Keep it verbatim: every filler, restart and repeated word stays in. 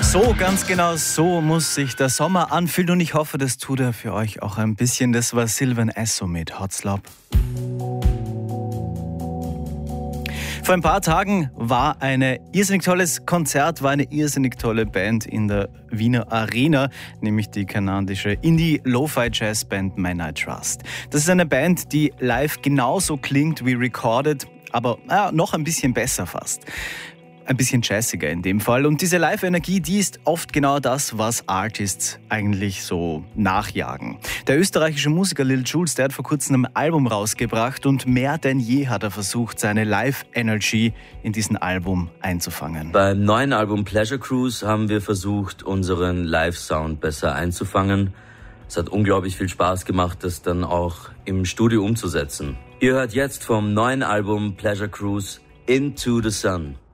So, ganz genau so muss sich der Sommer anfühlen und ich hoffe, das tut er für euch auch ein bisschen. Das war Sylvan Esso mit Hot Slop. Vor ein paar Tagen war ein irrsinnig tolles Konzert, war eine irrsinnig tolle Band in der Wiener Arena, nämlich die kanadische Indie-Lo-Fi-Jazz-Band My Night Trust. Das ist eine Band, die live genauso klingt wie recorded, aber ja, noch ein bisschen besser fast. Ein bisschen jazziger in dem Fall. Und diese Live-Energie, die ist oft genau das, was Artists eigentlich so nachjagen. Der österreichische Musiker Lil Jules, der hat vor kurzem ein Album rausgebracht und mehr denn je hat er versucht, seine Live-Energy in diesem Album einzufangen. Beim neuen Album Pleasure Cruise haben wir versucht, unseren Live-Sound besser einzufangen. Es hat unglaublich viel Spaß gemacht, das dann auch im Studio umzusetzen. Ihr hört jetzt vom neuen Album Pleasure Cruise Into the Sun.